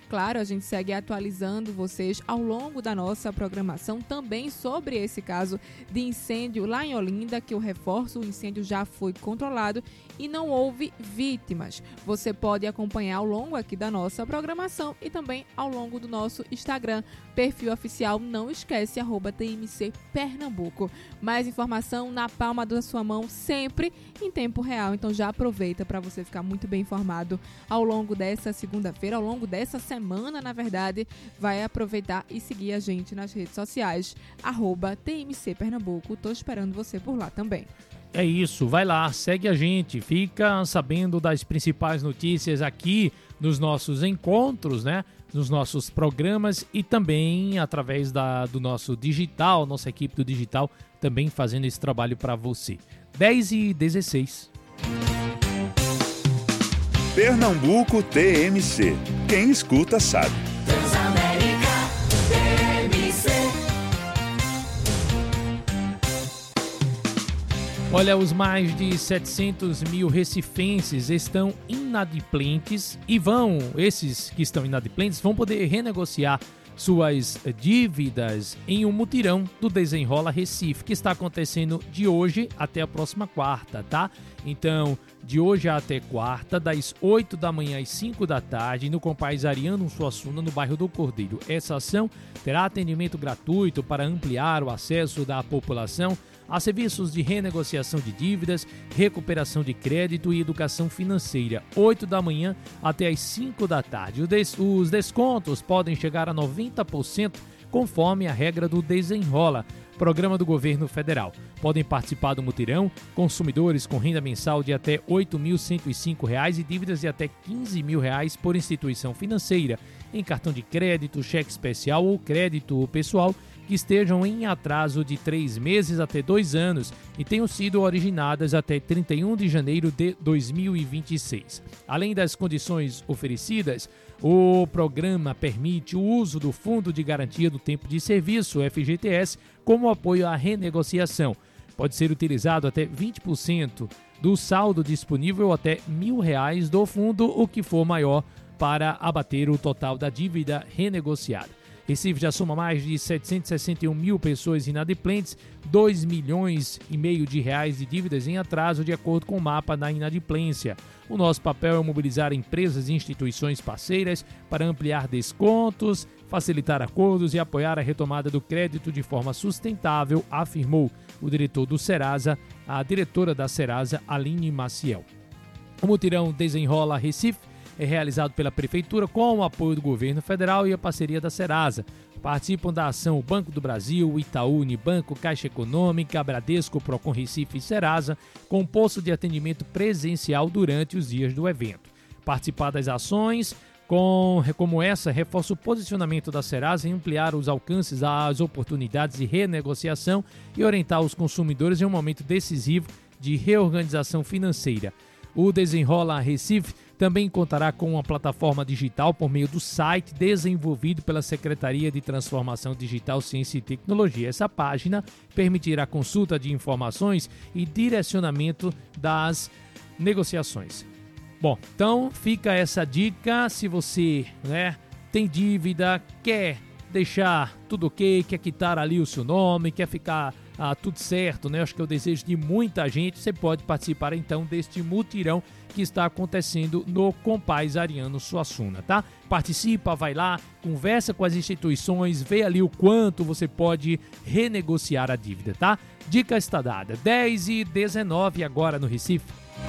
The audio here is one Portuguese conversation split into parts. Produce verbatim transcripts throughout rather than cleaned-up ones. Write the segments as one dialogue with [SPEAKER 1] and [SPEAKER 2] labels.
[SPEAKER 1] claro, a gente segue atualizando vocês ao longo da nossa programação também sobre esse caso de incêndio lá em Olinda, que eu reforço, o incêndio já foi controlado e não houve vítimas. Você pode acompanhar ao longo aqui da nossa programação e também ao longo do nosso Instagram, perfil oficial, não esquece, arroba T M C Pernambuco. Mais informação na palma da sua mão, sempre em tempo real, então já aproveita para você ficar muito bem informado ao longo dessa segunda-feira, ao longo dessa semana, na verdade, vai aproveitar e seguir a gente nas redes sociais, arroba T M C Pernambuco. Tô esperando você por lá também.
[SPEAKER 2] É isso, vai lá, segue a gente, fica sabendo das principais notícias aqui nos nossos encontros, né? Nos nossos programas e também através da, do nosso digital, nossa equipe do digital também fazendo esse trabalho para você. dez e dezesseis.
[SPEAKER 3] Pernambuco T M C. Quem escuta sabe.
[SPEAKER 4] Transamérica T M C.
[SPEAKER 2] Olha, os mais de setecentos mil recifenses estão inadimplentes e vão, esses que estão inadimplentes, vão poder renegociar suas dívidas em um mutirão do Desenrola Recife, que está acontecendo de hoje até a próxima quarta, tá? Então, de hoje até quarta, das oito da manhã às cinco da tarde, no Compaz Ariano Suassuna, no bairro do Cordeiro. Essa ação terá atendimento gratuito para ampliar o acesso da população a serviços de renegociação de dívidas, recuperação de crédito e educação financeira, oito da manhã até às cinco da tarde. Os descontos podem chegar a noventa por cento conforme a regra do Desenrola, programa do governo federal. Podem participar do mutirão consumidores com renda mensal de até oito mil cento e cinco reais e dívidas de até quinze mil reais por instituição financeira, em cartão de crédito, cheque especial ou crédito pessoal, que estejam em atraso de três meses até dois anos e tenham sido originadas até trinta e um de janeiro de dois mil e vinte e seis. Além das condições oferecidas, o programa permite o uso do Fundo de Garantia do Tempo de Serviço, F G T S, como apoio à renegociação. Pode ser utilizado até vinte por cento do saldo disponível até mil reais do fundo, o que for maior, para abater o total da dívida renegociada. Recife já soma mais de setecentos e sessenta e um mil pessoas inadimplentes, dois milhões e meio de reais de dívidas em atraso, de acordo com o mapa da inadimplência. O nosso papel é mobilizar empresas e instituições parceiras para ampliar descontos, facilitar acordos e apoiar a retomada do crédito de forma sustentável, afirmou o diretor do Serasa, a diretora da Serasa, Aline Maciel. O mutirão Desenrola Recife é realizado pela Prefeitura com o apoio do Governo Federal e a parceria da Serasa. Participam da ação o Banco do Brasil, Itaú Unibanco, Caixa Econômica, Bradesco, Procon Recife e Serasa, com posto de atendimento presencial durante os dias do evento. Participar das ações com, como essa reforça o posicionamento da Serasa em ampliar os alcances às oportunidades de renegociação e orientar os consumidores em um momento decisivo de reorganização financeira. O Desenrola Recife também contará com uma plataforma digital por meio do site desenvolvido pela Secretaria de Transformação Digital, Ciência e Tecnologia. Essa página permitirá consulta de informações e direcionamento das negociações. Bom, então fica essa dica. Se você, né, tem dívida, quer deixar tudo ok, quer quitar ali o seu nome, quer ficar ah, tudo certo, né? Acho que é o desejo de muita gente. Você pode participar então deste mutirão que está acontecendo no Compaz Ariano Suassuna, tá? Participa, vai lá, conversa com as instituições, vê ali o quanto você pode renegociar a dívida, tá? Dica está dada. dez e dezenove agora no Recife.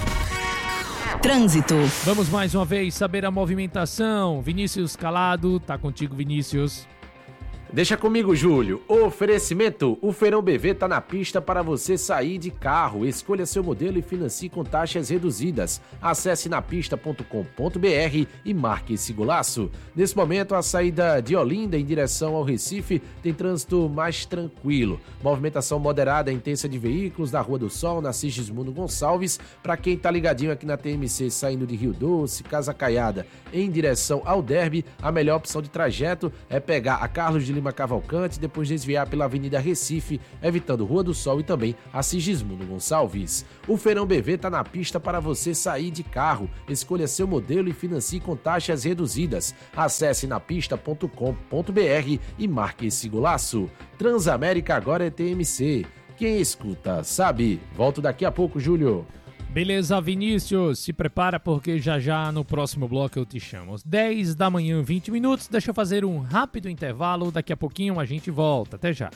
[SPEAKER 5] Trânsito.
[SPEAKER 2] Vamos mais uma vez saber a movimentação. Vinícius Calado, tá contigo, Vinícius.
[SPEAKER 6] Deixa comigo, Júlio. Oferecimento: o Feirão B V tá na pista para você sair de carro. Escolha seu modelo e financie com taxas reduzidas. Acesse napista ponto com ponto b r e marque esse golaço. Nesse momento, a saída de Olinda em direção ao Recife tem trânsito mais tranquilo. Movimentação moderada e intensa de veículos da Rua do Sol, na Sigismundo Gonçalves. Para quem tá ligadinho aqui na T M C, saindo de Rio Doce, Casa Caiada, em direção ao Derby, a melhor opção de trajeto é pegar a Carlos de Lima Cavalcante, depois desviar pela Avenida Recife, evitando Rua do Sol e também a Sigismundo Gonçalves. O Feirão B V está na pista para você sair de carro. Escolha seu modelo e financie com taxas reduzidas. Acesse napista ponto com ponto b r e marque esse golaço. Transamérica agora é T M C. Quem escuta, sabe. Volto daqui a pouco, Júlio.
[SPEAKER 2] Beleza, Vinícius, se prepara porque já já no próximo bloco eu te chamo. Às dez da manhã, vinte minutos, deixa eu fazer um rápido intervalo, daqui a pouquinho a gente volta, até já.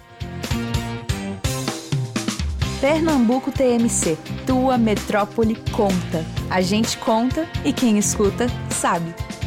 [SPEAKER 5] Pernambuco T M C, tua metrópole conta. A gente conta e quem escuta sabe.